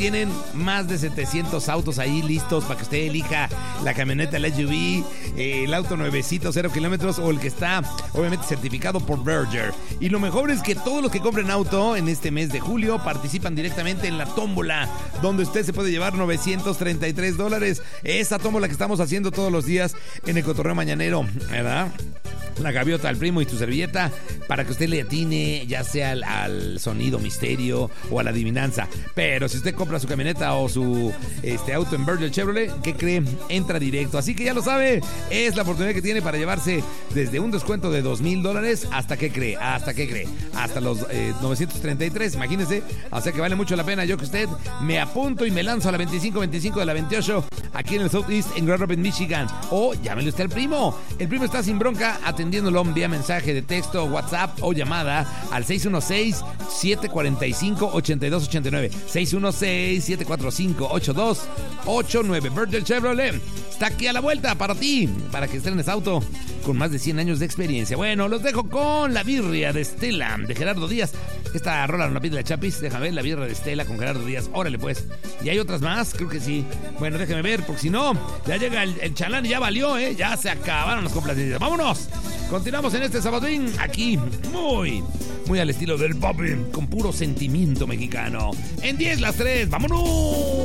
tienen más de 700 autos ahí listos para que usted elija la camioneta, el SUV, el auto nuevecito, 0 kilómetros o el que está obviamente certificado por Berger. Y lo mejor es que todos los que compren auto en este mes de julio participan directamente en la tómbola, donde usted se puede llevar $933. Esa tómbola que estamos haciendo todos los días en el Cotorreo Mañanero, ¿verdad? La gaviota, al primo y tu servilleta, para que usted le atine ya sea al sonido misterio o a la adivinanza. Pero si usted compra su camioneta o su auto en Berger Chevrolet, ¿qué cree? Entra directo. Así que ya lo sabe, es la oportunidad que tiene para llevarse desde un descuento de $2,000 hasta, ¿qué cree? Hasta los 933, imagínese. O sea que vale mucho la pena. Yo que usted me apunto y me lanzo a la 2525 de la 28 aquí en el Southeast en Grand Rapids, Michigan. O llámele usted al primo. El primo está sin bronca atendiéndolo vía mensaje de texto, WhatsApp o llamada al 616-745-8289. 616-745-8289. Berger Chevrolet está aquí a la vuelta para ti, para que estrenes auto con más de 100 años de experiencia. Bueno, los dejo con La Birria de Estela, de Gerardo Díaz. Esta rola no la pide la Chapis. Déjame ver, La Birria de Estela con Gerardo Díaz. Órale pues. ¿Y hay otras más? Creo que sí. Bueno, déjame ver, porque si no, ya llega el chalán y ya valió, ¿eh? Ya se acabaron las complacencias. ¡Vámonos! Continuamos en este sabadín, aquí, muy al estilo del pop, con puro sentimiento mexicano. En 10 las 3, ¡vámonos!